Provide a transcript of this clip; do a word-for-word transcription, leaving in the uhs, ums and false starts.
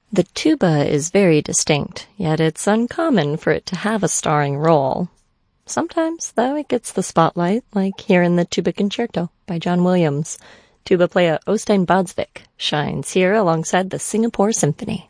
The tuba is very distinct, yet it's uncommon for it to have a starring role. Sometimes, though, it gets the spotlight, like here in the Tuba Concerto by John Williams. Tuba player Øystein Badsvik shines here alongside the Singapore Symphony.